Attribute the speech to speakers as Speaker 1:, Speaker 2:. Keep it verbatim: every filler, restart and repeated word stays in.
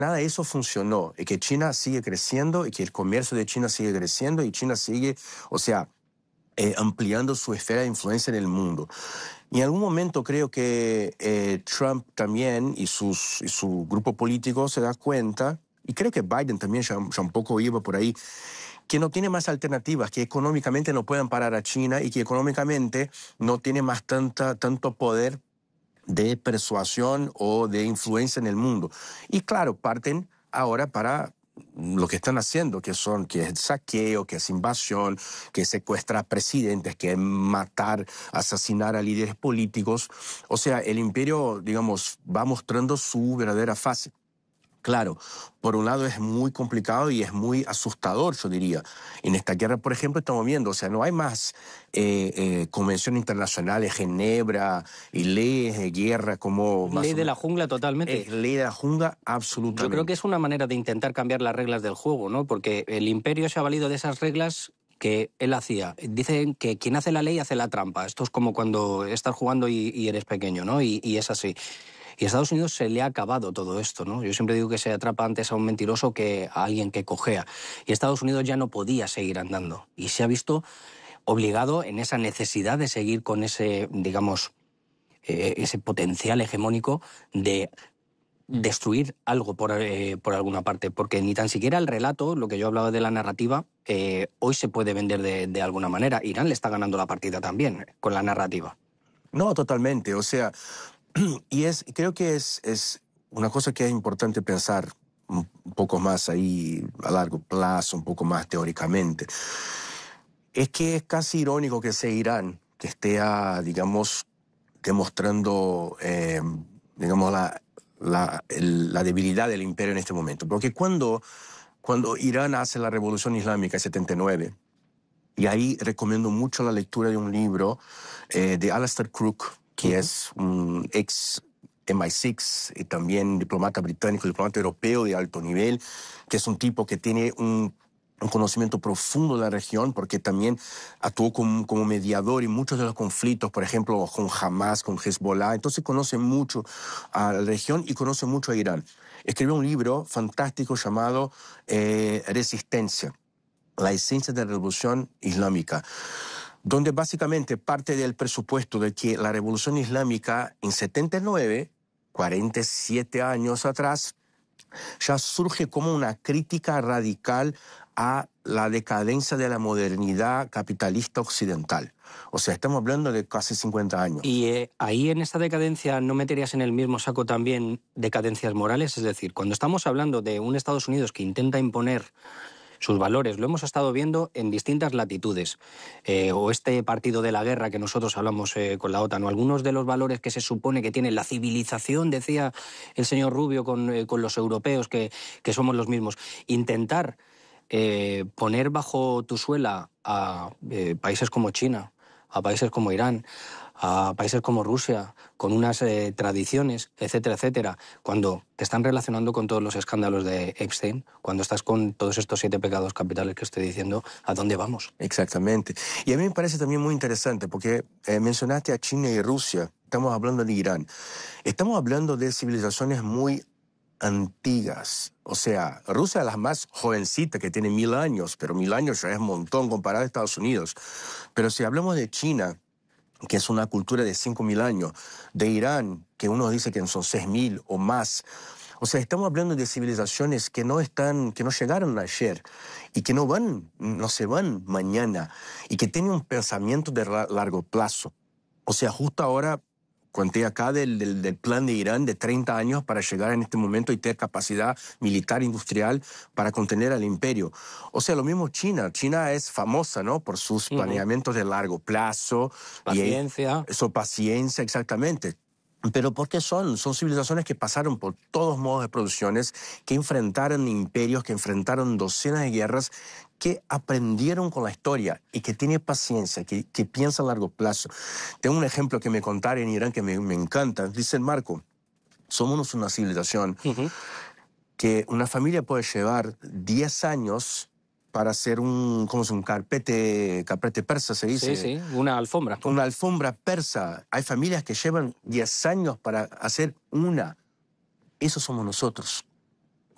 Speaker 1: nada de eso funcionó, y que China sigue creciendo, y que el comercio de China sigue creciendo, y China sigue, o sea, eh, ampliando su esfera de influencia en el mundo. Y en algún momento creo que eh, Trump también y, sus, y su grupo político se da cuenta, y creo que Biden también ya, ya un poco iba por ahí, que no tiene más alternativas, que económicamente no pueden parar a China y que económicamente no tiene más tanta, tanto poder de persuasión o de influencia en el mundo. Y claro, parten ahora para lo que están haciendo, que son, que es saqueo, que es invasión, que es secuestrar presidentes, que es matar, asesinar a líderes políticos. O sea, el imperio, digamos, va mostrando su verdadera fase. Claro, por un lado es muy complicado y es muy asustador, yo diría. En esta guerra, por ejemplo, estamos viendo, o sea, no hay más eh, eh, convenciones internacionales, Ginebra y leyes de guerra como... Más
Speaker 2: Ley de la jungla totalmente.
Speaker 1: Es ley de la jungla
Speaker 2: Yo
Speaker 1: absolutamente.
Speaker 2: creo que es una manera de intentar cambiar las reglas del juego, ¿no? Porque el imperio se ha valido de esas reglas que él hacía. Dicen que quien hace la ley hace la trampa. Esto es como cuando estás jugando y, y eres pequeño, ¿no? Y, y es así. Y a Estados Unidos se le ha acabado todo esto, ¿no? Yo siempre digo que se atrapa antes a un mentiroso que a alguien que cojea. Y Estados Unidos ya no podía seguir andando. Y se ha visto obligado en esa necesidad de seguir con ese, digamos, eh, ese potencial hegemónico de destruir algo por, eh, por alguna parte. Porque ni tan siquiera el relato, lo que yo hablaba de la narrativa, eh, hoy se puede vender de, de alguna manera. Irán le está ganando la partida también con la narrativa.
Speaker 1: No, totalmente. O sea, y es, creo que es, es una cosa que es importante pensar un poco más ahí a largo plazo, un poco más teóricamente. Es que es casi irónico que sea Irán que esté, a, digamos, demostrando, eh, digamos, la, la, el, la debilidad del imperio en este momento. Porque cuando, cuando Irán hace la revolución islámica en setenta y nueve, y ahí recomiendo mucho la lectura de un libro eh, de Alastair Crooke, que uh-huh. es un ex M I seis y también diplomata británico, diplomata europeo de alto nivel, que es un tipo que tiene un, un conocimiento profundo de la región, porque también actuó como, como mediador en muchos de los conflictos, por ejemplo, con Hamas, con Hezbollah. Entonces conoce mucho a la región y conoce mucho a Irán. Escribió un libro fantástico llamado eh, Resistencia, la esencia de la revolución islámica, donde básicamente parte del presupuesto de que la revolución islámica en setenta y nueve, cuarenta y siete años atrás, ya surge como una crítica radical a la decadencia de la modernidad capitalista occidental. O sea, estamos hablando de casi cincuenta años.
Speaker 2: Y eh, ahí en esta decadencia, ¿no meterías en el mismo saco también decadencias morales? Es decir, cuando estamos hablando de un Estados Unidos que intenta imponer sus valores, lo hemos estado viendo en distintas latitudes, eh, o este partido de la guerra que nosotros hablamos eh, con la OTAN, o algunos de los valores que se supone que tiene la civilización, decía el señor Rubio con, eh, con los europeos, que, que somos los mismos. Intentar eh, poner bajo tu suela a eh, países como China, a países como Irán, a países como Rusia, con unas eh, tradiciones, etcétera, etcétera, cuando te están relacionando con todos los escándalos de Epstein, cuando estás con todos estos siete pecados capitales que estoy diciendo, ¿a dónde vamos?
Speaker 1: Exactamente. Y a mí me parece también muy interesante, porque eh, mencionaste a China y Rusia, estamos hablando de Irán, estamos hablando de civilizaciones muy antiguas. O sea, Rusia es la más jovencita, que tiene mil años, pero mil años ya es un montón comparado a Estados Unidos. Pero si hablamos de China, que es una cultura de cinco mil años, de Irán, que uno dice que son seis mil o más. O sea, estamos hablando de civilizaciones que no están, que no llegaron ayer y que no van, no se van mañana y que tienen un pensamiento de largo plazo. O sea, justo ahora conté acá del, del, del plan de Irán de treinta años para llegar en este momento y tener capacidad militar industrial para contener al imperio. O sea, lo mismo China. China es famosa, ¿no?, por sus uh-huh. planeamientos de largo plazo.
Speaker 2: Paciencia.
Speaker 1: Y eso, paciencia, exactamente. Pero ¿por qué son? Son civilizaciones que pasaron por todos modos de producciones, que enfrentaron imperios, que enfrentaron docenas de guerras, que aprendieron con la historia y que tienen paciencia, que, que piensan a largo plazo. Tengo un ejemplo que me contaron en Irán que me, me encanta. Dicen, Marco, somos una civilización uh-huh. que una familia puede llevar diez años para hacer un, ¿cómo es? Un carpete, carpete persa, se dice.
Speaker 2: Sí, sí, una alfombra.
Speaker 1: Una alfombra persa. Hay familias que llevan diez años para hacer una. Esos somos nosotros.